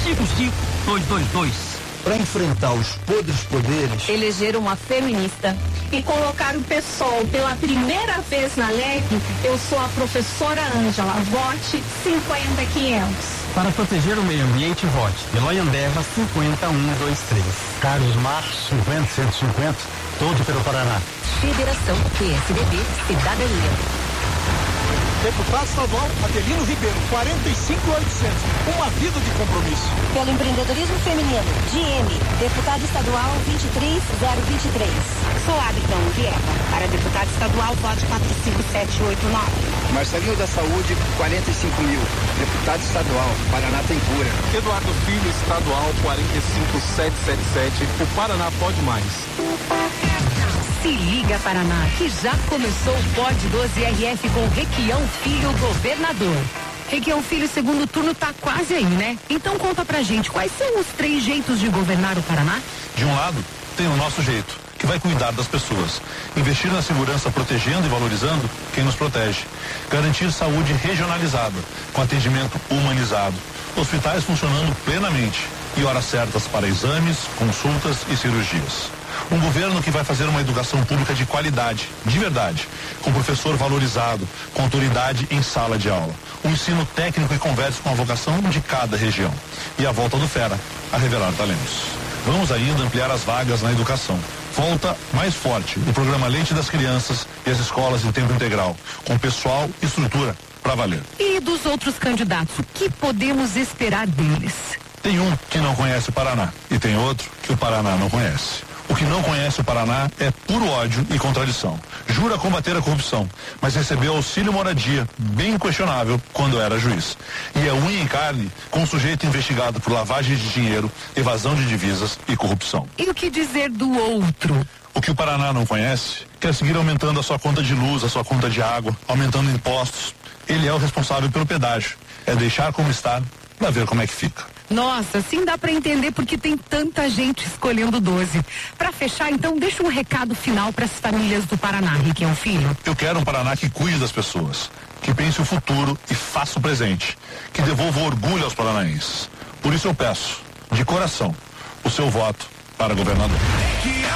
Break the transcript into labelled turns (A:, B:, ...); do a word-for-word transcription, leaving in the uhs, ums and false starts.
A: cinco cinco dois dois dois.
B: Para enfrentar os podres poderes,
C: eleger uma feminista
D: e colocar o PSOL pela primeira vez na L E C, eu sou a professora Ângela. Vote cinquenta quinhentos.
A: Para proteger o meio ambiente, vote Eloy Andeva cinquenta um dois três.
E: Carlos Marcos cinquenta cento e cinquenta, todo pelo Paraná.
F: Federação P S D B Cidadania.
G: Deputado estadual Adelino Ribeiro, quarenta e cinco mil e oitocentos. Uma vida de compromisso.
H: Pelo empreendedorismo feminino, D M, deputado estadual vinte e três zero vinte e três.
I: Sou Abitão Vieva. Para deputado estadual, vote quatro cinco sete oito nove.
J: Marcelinho da Saúde, quarenta e cinco mil. Deputado estadual, Paraná tem cura.
K: Eduardo Filho, estadual, quarenta e cinco sete sete sete. O Paraná pode mais.
F: Se liga, Paraná, que já começou o Pod doze R F com Requião Filho, governador. Requião Filho, segundo turno tá quase aí, né? Então conta pra gente, quais são os três jeitos de governar o Paraná?
L: De um lado, tem o nosso jeito, que vai cuidar das pessoas. Investir na segurança, protegendo e valorizando quem nos protege. Garantir saúde regionalizada, com atendimento humanizado. Hospitais funcionando plenamente e horas certas para exames, consultas e cirurgias. Um governo que vai fazer uma educação pública de qualidade, de verdade, com professor valorizado, com autoridade em sala de aula. Um ensino técnico e converse com a vocação de cada região. E a volta do Fera a revelar talentos. Vamos ainda ampliar as vagas na educação. Volta mais forte o programa Leite das Crianças e as escolas em tempo integral, com pessoal e estrutura para valer.
F: E dos outros candidatos, o que podemos esperar deles?
L: Tem um que não conhece o Paraná e tem outro que o Paraná não conhece. O que não conhece o Paraná é puro ódio e contradição. Jura combater a corrupção, mas recebeu auxílio moradia, bem questionável, quando era juiz. E é unha em carne com um sujeito investigado por lavagem de dinheiro, evasão de divisas e corrupção.
F: E o que dizer do outro?
L: O que o Paraná não conhece quer seguir aumentando a sua conta de luz, a sua conta de água, aumentando impostos. Ele é o responsável pelo pedágio. É deixar como está, pra ver como é que fica.
F: Nossa, assim dá pra entender porque tem tanta gente escolhendo doze. Pra fechar, então, deixa um recado final para as famílias do Paraná, Requião Filho.
L: Eu quero um Paraná que cuide das pessoas, que pense o futuro e faça o presente, que devolva orgulho aos paranaenses. Por isso eu peço, de coração, o seu voto para governador.